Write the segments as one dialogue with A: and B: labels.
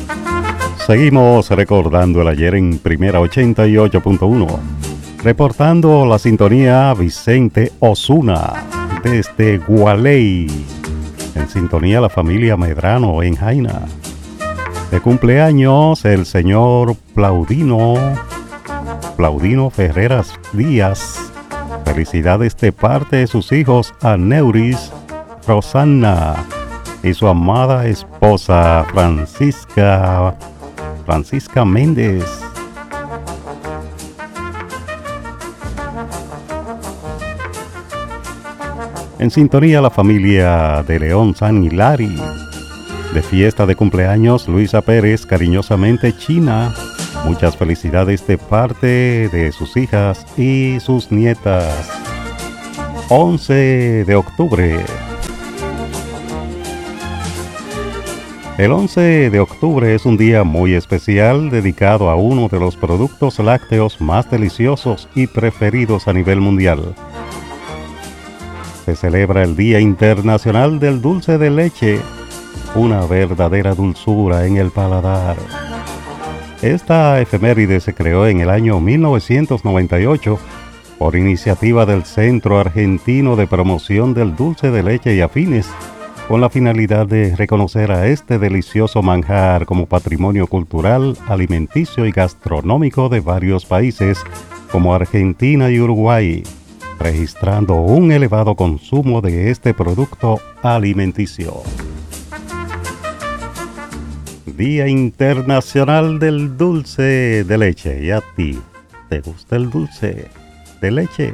A: Seguimos recordando el ayer en Primera 88.1. Reportando la sintonía Vicente Osuna desde Gualey. En sintonía la familia Medrano en Jaina. De cumpleaños el señor Plaudino Ferreras Díaz. Felicidades de parte de sus hijos Aneuris, Rosanna y su amada esposa Francisca Méndez. En sintonía la familia de León San Hilari. De fiesta de cumpleaños Luisa Pérez, cariñosamente China. Muchas felicidades de parte de sus hijas y sus nietas. 11 de octubre. El 11 de octubre es un día muy especial dedicado a uno de los productos lácteos más deliciosos y preferidos a nivel mundial. Se celebra el Día Internacional del Dulce de Leche, una verdadera dulzura en el paladar. Esta efeméride se creó en el año 1998 por iniciativa del Centro Argentino de Promoción del Dulce de Leche y Afines, con la finalidad de reconocer a este delicioso manjar como patrimonio cultural, alimenticio y gastronómico de varios países como Argentina y Uruguay, registrando un elevado consumo de este producto alimenticio. Día Internacional del Dulce de Leche. ¿Y a ti? ¿Te gusta el dulce de leche?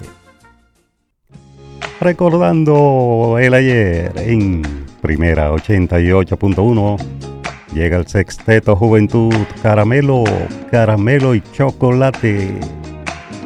A: Recordando el ayer en Primera 88.1, llega el sexteto Juventud, Caramelo y Chocolate.